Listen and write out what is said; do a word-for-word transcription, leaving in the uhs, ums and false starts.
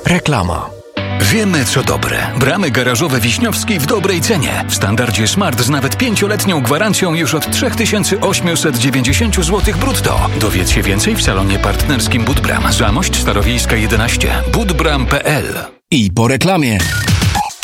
Reklama. Wiemy, co dobre. Bramy garażowe Wiśniowski w dobrej cenie. W standardzie Smart z nawet pięcioletnią gwarancją już od trzy tysiące osiemset dziewięćdziesiąt złotych brutto. Dowiedz się więcej w salonie partnerskim Budbram. Zamość Starowiejska jedenaście. budbram kropka p l. I po reklamie.